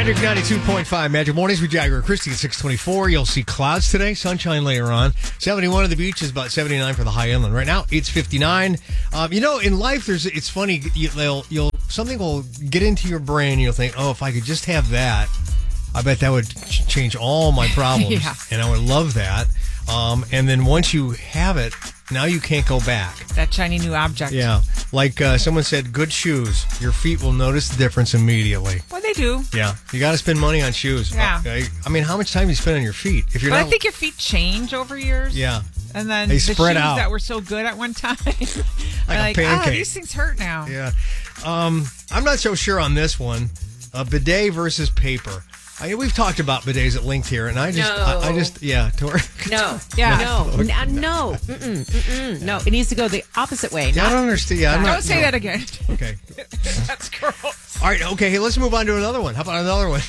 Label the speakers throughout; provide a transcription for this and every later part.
Speaker 1: Magic 92.5, Magic Mornings with Jagger and Christy at 624. You'll see clouds today, sunshine later on. 71 at the beach is about 79 for the high inland. Right now, it's 59. In life, it's funny. Something will get into your brain. You'll think, oh, if I could just have that, I bet that would change all my problems.
Speaker 2: Yeah.
Speaker 1: And I would love that. And then once you have it, now you can't go back.
Speaker 2: That shiny new object.
Speaker 1: Yeah. Like someone said, good shoes. Your feet will notice the difference immediately.
Speaker 2: Well, they do.
Speaker 1: Yeah. You got to spend money on shoes.
Speaker 2: Yeah.
Speaker 1: I mean, how much time do you spend on your feet? If you're
Speaker 2: But
Speaker 1: not,
Speaker 2: I think your feet change over years.
Speaker 1: Yeah.
Speaker 2: And then
Speaker 1: They
Speaker 2: the
Speaker 1: spread
Speaker 2: shoes
Speaker 1: out.
Speaker 2: that were so good at one time.
Speaker 1: Like a pancake.
Speaker 2: These things hurt now.
Speaker 1: Yeah. I'm not so sure on this one. Bidet versus paper. We've talked about bidets at length here, and I just, Tori.
Speaker 3: No.
Speaker 2: Yeah.
Speaker 3: No. No. No. It needs to go the opposite way.
Speaker 1: I don't understand. Yeah,
Speaker 2: Don't say that again.
Speaker 1: Okay.
Speaker 2: That's gross.
Speaker 1: All right. Okay. Hey, let's move on to another one. How about another one?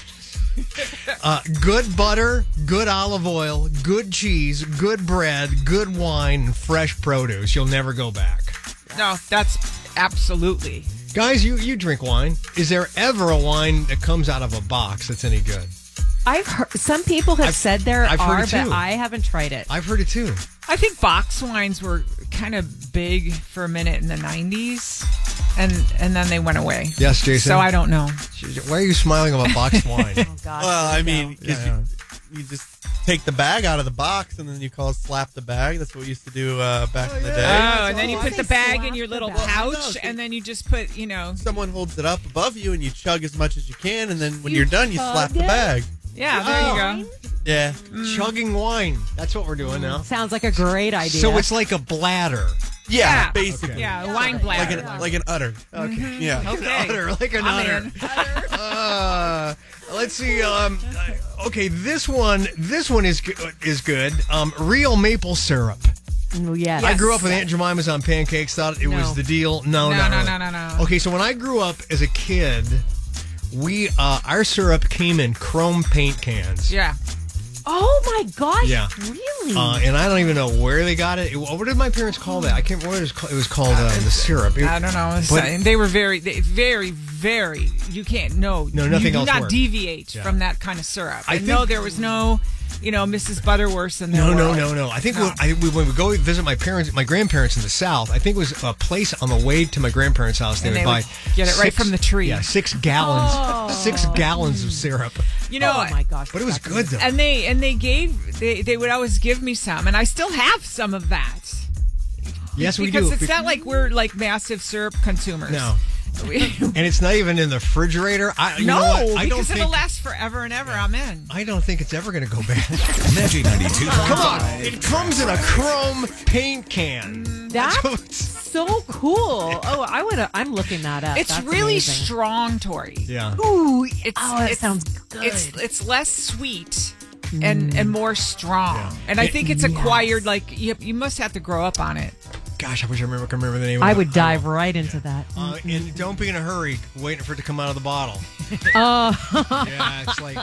Speaker 1: Good butter, good olive oil, good cheese, good bread, good wine, and fresh produce. You'll never go back.
Speaker 2: No, that's absolutely.
Speaker 1: Guys, you drink wine. Is there ever a wine that comes out of a box that's any good?
Speaker 3: I've heard some people have said there
Speaker 1: I've heard
Speaker 3: are,
Speaker 1: it too.
Speaker 3: but I haven't tried it.
Speaker 1: I've heard it too.
Speaker 2: I think box wines were kind of big for a minute in the 90s, and then they went away.
Speaker 1: Yes, Jason.
Speaker 2: So I don't know.
Speaker 1: Why are you smiling about boxed wine?
Speaker 3: Oh, God.
Speaker 4: Well, I mean,
Speaker 1: Yeah.
Speaker 4: you just take the bag out of the box and then you call it slap the bag. That's what we used to do back in the day.
Speaker 2: Oh, and then you put the bag in your little pouch,
Speaker 4: No,
Speaker 2: and then you just put,
Speaker 4: Someone holds it up above you and you chug as much as you can, and then when you're done, you slap the bag.
Speaker 2: yeah, there you go.
Speaker 4: Yeah.
Speaker 1: Chugging wine. That's what we're doing now.
Speaker 3: Sounds like a great idea.
Speaker 1: So it's like a bladder.
Speaker 4: Yeah,
Speaker 2: Yeah.
Speaker 4: basically.
Speaker 1: Okay.
Speaker 2: Yeah, a wine bladder.
Speaker 4: Like an udder.
Speaker 1: Okay.
Speaker 4: Yeah.
Speaker 2: Okay.
Speaker 1: Udder, like an
Speaker 2: I'm
Speaker 1: udder.
Speaker 2: in.
Speaker 1: Let's see. Okay, this one is good. Real maple syrup.
Speaker 3: Oh, yes.
Speaker 1: I grew up with Aunt Jemima's on pancakes. Thought it was the deal. No.
Speaker 2: No.
Speaker 1: Okay, so when I grew up as a kid, our syrup came in chrome paint cans.
Speaker 2: Yeah.
Speaker 3: Oh, my gosh.
Speaker 1: Yeah.
Speaker 3: Really?
Speaker 1: And I don't even know where they got it. What did my parents call that? I can't remember what it was called. The syrup.
Speaker 2: I don't know. They were very, very. You can't. No,
Speaker 1: nothing
Speaker 2: you do
Speaker 1: else
Speaker 2: not
Speaker 1: worked.
Speaker 2: deviate
Speaker 1: Yeah.
Speaker 2: from that kind of syrup.
Speaker 1: I
Speaker 2: know
Speaker 1: think-
Speaker 2: there was no, Mrs. Butterworth in there.
Speaker 1: No. I think when we go visit my grandparents in the South, I think it was a place on the way to my grandparents' house. They
Speaker 2: And
Speaker 1: would
Speaker 2: they
Speaker 1: buy
Speaker 2: would get it right from the tree.
Speaker 1: Yeah, 6 gallons.
Speaker 3: Oh.
Speaker 1: 6 gallons of syrup.
Speaker 3: Oh, my gosh.
Speaker 1: But it was good though.
Speaker 2: And they would always give me some, and I still have some of that.
Speaker 1: Yes, we
Speaker 2: Because
Speaker 1: do.
Speaker 2: it's not like we're like massive syrup consumers.
Speaker 1: No. And it's not even in the refrigerator.
Speaker 2: Because it'll last forever and ever. I'm in.
Speaker 1: I don't think it's ever going to go bad.
Speaker 5: Magic 92.5.
Speaker 1: Come on, it comes in a chrome paint can.
Speaker 3: That's so cool. Oh, I'm looking that up.
Speaker 2: It's
Speaker 3: That's
Speaker 2: really
Speaker 3: amazing.
Speaker 2: strong, Tori.
Speaker 1: Yeah.
Speaker 3: Ooh,
Speaker 2: It
Speaker 3: sounds good.
Speaker 2: It's less sweet and more strong.
Speaker 1: Yeah.
Speaker 2: And I think it's acquired. Like you must have to grow up on it.
Speaker 1: Gosh, I wish I can remember the name of it.
Speaker 3: I would dive right into that.
Speaker 1: And don't be in a hurry waiting for it to come out of the bottle.
Speaker 3: Oh,
Speaker 1: Yeah, it's like...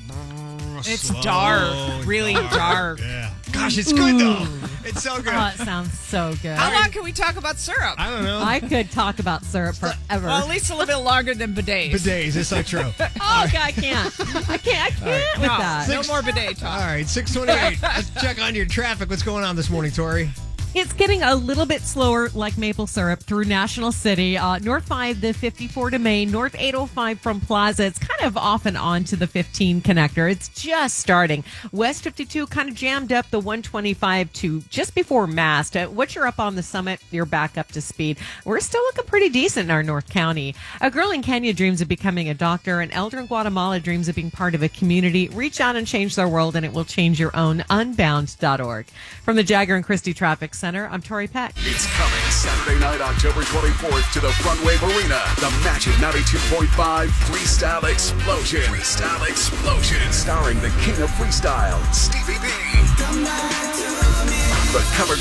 Speaker 2: It's
Speaker 1: slow,
Speaker 2: dark, really dark.
Speaker 1: Yeah. Gosh, it's good though. It's so good.
Speaker 3: it sounds so good.
Speaker 2: How long can we talk about syrup?
Speaker 1: I don't know.
Speaker 3: I could talk about syrup forever.
Speaker 2: Well, at least a little bit longer than bidets.
Speaker 1: Bidets, it's so true.
Speaker 3: Oh, God, I can't with
Speaker 2: No,
Speaker 3: that.
Speaker 2: no more bidet talk.
Speaker 1: All right, 628. Let's check on your traffic. What's going on this morning, Tori?
Speaker 3: It's getting a little bit slower like maple syrup through National City. North 5, the 54 to Main. North 805 from Plaza. It's kind of off and on to the 15 connector. It's just starting. West 52 kind of jammed up the 125 to just before Mast. Once you're up on the summit, you're back up to speed. We're still looking pretty decent in our North County. A girl in Kenya dreams of becoming a doctor. An elder in Guatemala dreams of being part of a community. Reach out and change their world, and it will change your own. Unbound.org. From the Jagger and Christie Traffic Center, I'm Tori Peck.
Speaker 5: It's coming Saturday night, October 24th to the Front Wave Arena. The Magic 92.5 Freestyle Explosion. Freestyle Explosion. Starring the king of freestyle, Stevie B. The cover